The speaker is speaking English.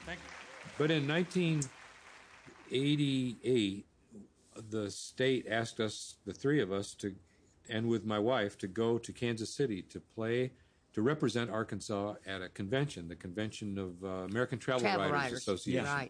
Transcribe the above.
Thank you. But in 1988, the state asked us, the three of us, and with my wife, to go to Kansas City to represent Arkansas at a convention, the convention of American Travel Writers Association. Right.